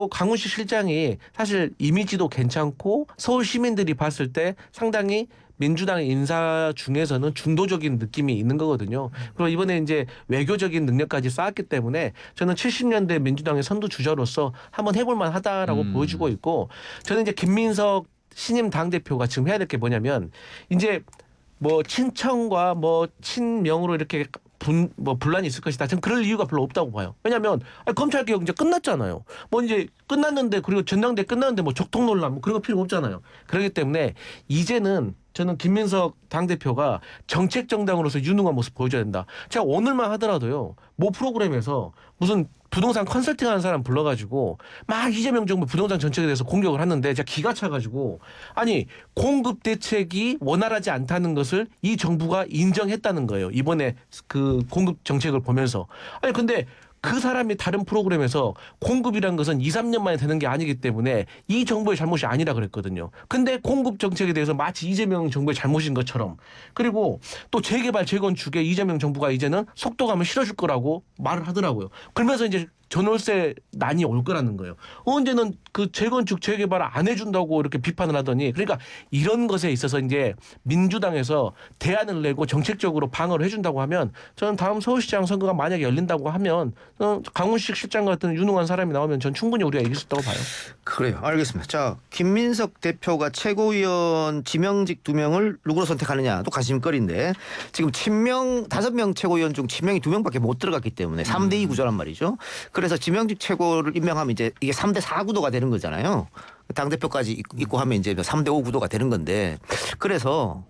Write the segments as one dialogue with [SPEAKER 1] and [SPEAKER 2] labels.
[SPEAKER 1] 강훈식 실장이 사실 이미지도 괜찮고 서울 시민들이 봤을 때 상당히 민주당 인사 중에서는 중도적인 느낌이 있는 거거든요. 그리고 이번에 이제 외교적인 능력까지 쌓았기 때문에 저는 70년대 민주당의 선두 주자로서 한번 해볼 만하다라고 보여주고 있고, 저는 이제 김민석 신임 당대표가 지금 해야 될 게 뭐냐면, 이제 뭐 친청과 뭐 친명으로 이렇게 분란이 있을 것이다. 저는 그럴 이유가 별로 없다고 봐요. 왜냐하면 검찰개혁 이제 끝났잖아요. 뭐 이제 끝났는데, 그리고 전당대 끝났는데 뭐 적통 논란 뭐 그런 거 필요 없잖아요. 그렇기 때문에 이제는 저는 김민석 당대표가 정책 정당으로서 유능한 모습 보여줘야 된다. 제가 오늘만 하더라도요, 모 프로그램에서 무슨 부동산 컨설팅하는 사람 불러가지고 막 이재명 정부 부동산 정책에 대해서 공격을 하는데 제가 기가 차가지고, 아니 공급 대책이 원활하지 않다는 것을 이 정부가 인정했다는 거예요. 이번에 그 공급 정책을 보면서. 아니 근데 그 사람이 다른 프로그램에서 공급이란 것은 2, 3년 만에 되는 게 아니기 때문에 이 정부의 잘못이 아니라 그랬거든요. 근데 공급 정책에 대해서 마치 이재명 정부의 잘못인 것처럼, 그리고 또 재개발 재건축에 이재명 정부가 이제는 속도감을 실어줄 거라고 말을 하더라고요. 그러면서 이제 전월세 난이 올 거라는 거예요. 언제는 그 재건축 재개발 안 해준다고 이렇게 비판을 하더니, 그러니까 이런 것에 있어서 이제 민주당에서 대안을 내고 정책적으로 방어를 해준다고 하면, 저는 다음 서울시장 선거가 만약에 열린다고 하면 강훈식 실장 같은 유능한 사람이 나오면 전 충분히 우리가 이길 수 있다고 봐요.
[SPEAKER 2] 그래요. 알겠습니다. 자, 김민석 대표가 최고위원 지명직 2명을 누구로 선택하느냐 또 관심거리인데, 지금 친명 5명 최고위원 중 친명이 2명밖에 못 들어갔기 때문에 3대2 구조란 말이죠. 그래서 지명직 최고를 임명하면 이제 이게 3대4 구도가 되는 거잖아요. 당대표까지 있고 하면 이제 3대5 구도가 되는 건데, 그래서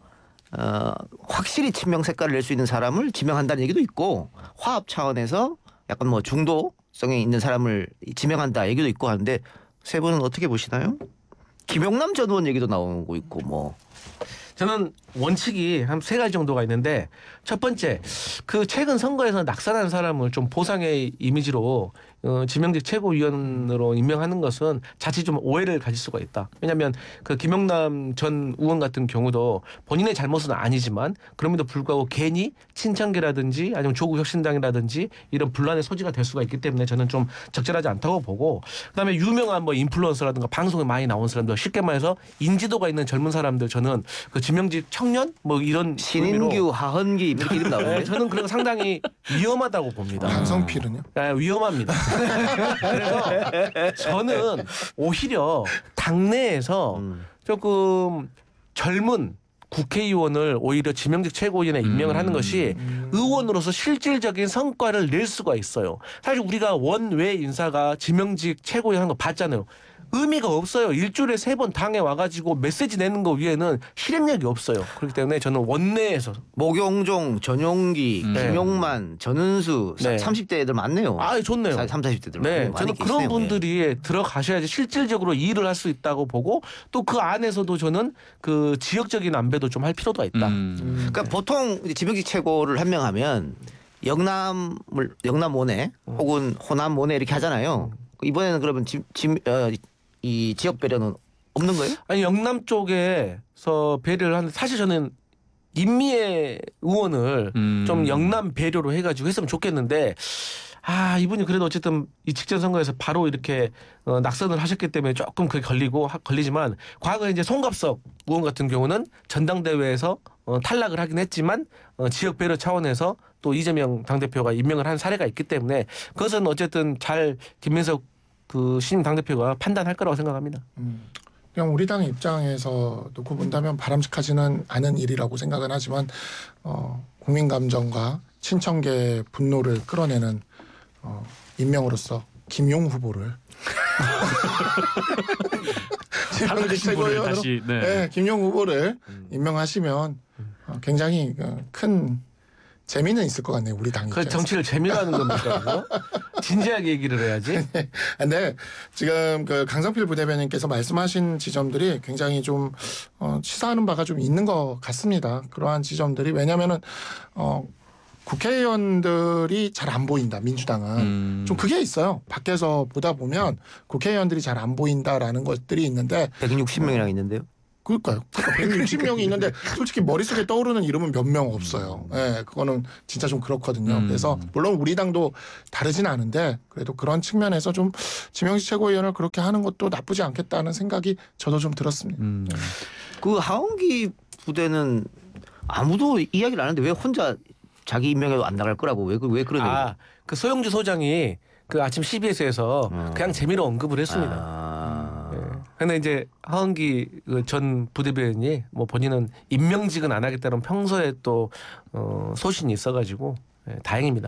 [SPEAKER 2] 확실히 친명 색깔을 낼 수 있는 사람을 지명한다는 얘기도 있고, 화합 차원에서 약간 뭐 중도성이 있는 사람을 지명한다 얘기도 있고 하는데, 세 분은 어떻게 보시나요? 김용남 전 의원 얘기도 나오고 있고 뭐.
[SPEAKER 1] 저는 원칙이 한 3가지 정도가 있는데, 첫 번째, 그 최근 선거에서 낙선한 사람을 좀 보상의 이미지로 지명직 최고위원으로 임명하는 것은 자칫 좀 오해를 가질 수가 있다. 왜냐하면 그 김영남 전 의원 같은 경우도 본인의 잘못은 아니지만 그럼에도 불구하고 괜히 친창계라든지 아니면 조국혁신당이라든지 이런 분란의 소지가 될 수가 있기 때문에 저는 좀 적절하지 않다고 보고, 그다음에 유명한 뭐 인플루언서라든가 방송에 많이 나온 사람들, 쉽게 말해서 인지도가 있는 젊은 사람들, 저는 그 지명직 청년 뭐 이런
[SPEAKER 2] 신인규, 하헌기 이렇게 이름 나오는데,
[SPEAKER 1] 네, 저는 그런 거 상당히 위험하다고 봅니다.
[SPEAKER 3] 강성필은요?
[SPEAKER 1] 네, 위험합니다. 그래서 저는 오히려 당내에서 조금 젊은 국회의원을 오히려 지명직 최고위원에 임명을 하는 것이 의원으로서 실질적인 성과를 낼 수가 있어요. 사실 우리가 원외 인사가 지명직 최고위원 하는 거 봤잖아요. 의미가 없어요. 일주일에 3번 당에 와가지고 메시지 내는 거 위에는 실행력이 없어요. 그렇기 때문에 저는 원내에서.
[SPEAKER 2] 모경종, 전용기, 김용만, 전은수,
[SPEAKER 1] 네.
[SPEAKER 2] 30대 애들 많네요.
[SPEAKER 1] 아, 좋네요.
[SPEAKER 2] 30, 40대들
[SPEAKER 1] 네,
[SPEAKER 2] 많이
[SPEAKER 1] 저는
[SPEAKER 2] 계시네요.
[SPEAKER 1] 그런 분들이 들어가셔야지 실질적으로 일을 할 수 있다고 보고, 또 그 안에서도 저는 그 지역적인 안배도 좀 할 필요가 있다.
[SPEAKER 2] 그러니까 보통 지명직 최고를 한 명 하면 영남 모내 혹은 호남 모내 이렇게 하잖아요. 이번에는 그러면 이 지역 배려는 없는 거예요?
[SPEAKER 1] 아니, 영남 쪽에서 배려를 하는데, 사실 저는 임미애 의원을 좀 영남 배려로 해가지고 했으면 좋겠는데, 아, 이분이 그래도 어쨌든 이 직전 선거에서 바로 이렇게 낙선을 하셨기 때문에 조금 그게 걸리지만, 과거에 이제 송갑석 의원 같은 경우는 전당대회에서 탈락을 하긴 했지만 지역 배려 차원에서 또 이재명 당대표가 임명을 한 사례가 있기 때문에, 그것은 어쨌든 잘 김민석 그 신임 당대표가 판단할 거라고 생각합니다.
[SPEAKER 3] 그냥 우리 당 입장에서 놓고 본다면 바람직하지는 않은 일이라고 생각은 하지만, 국민 감정과 친청계 분노를 끌어내는 임명으로서 김용 후보를
[SPEAKER 4] 당신 분을 다시
[SPEAKER 3] 네, 김용 후보를 임명하시면 굉장히 큰 재미는 있을 것 같네요. 우리 당
[SPEAKER 1] 그
[SPEAKER 3] 입장에서.
[SPEAKER 1] 정치를 재미로 하는 겁니까? 그거? 진지하게 얘기를 해야지.
[SPEAKER 3] 근데 지금 그 강성필 부대변인께서 말씀하신 지점들이 굉장히 좀 시사하는 바가 좀 있는 것 같습니다. 그러한 지점들이, 왜냐하면은 국회의원들이 잘 안 보인다. 민주당은 좀 그게 있어요. 밖에서 보다 보면 국회의원들이 잘 안 보인다라는 것들이 있는데,
[SPEAKER 2] 160명이나 있는데요.
[SPEAKER 3] 그러니까요. 160명이 있는데 솔직히 머릿속에 떠오르는 이름은 몇 명 없어요. 예, 그거는 진짜 좀 그렇거든요. 그래서 물론 우리 당도 다르진 않은데 그래도 그런 측면에서 좀 지명직 최고위원을 그렇게 하는 것도 나쁘지 않겠다는 생각이 저도 좀 들었습니다.
[SPEAKER 2] 그 하원기 부대는 아무도 이야기를 안 하는데 왜 혼자 자기 임명에도 안 나갈 거라고 왜 그런 얘기를
[SPEAKER 1] 그 소영주 소장이 그 아침 CBS에서 그냥 재미로 언급을 했습니다.
[SPEAKER 2] 아.
[SPEAKER 1] 근데 이제 하은기 전 부대변인이 뭐 본인은 임명직은 안 하겠다는 평소에 또 소신이 있어가지고 다행입니다.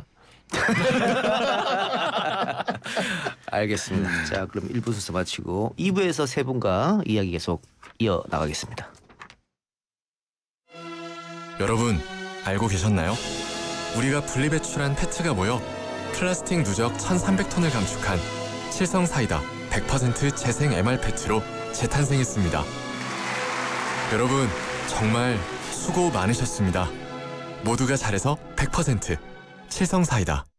[SPEAKER 2] 알겠습니다. 자, 그럼 1부 순서 마치고 2부에서 세 분과 이야기 계속 이어나가겠습니다.
[SPEAKER 5] 여러분 알고 계셨나요? 우리가 분리배출한 페트가 모여 플라스틱 누적 1,300톤을 감축한 칠성사이다 100% 재생 MR 페트로 재탄생했습니다. 여러분 정말 수고 많으셨습니다. 모두가 잘해서 100% 칠성사이다.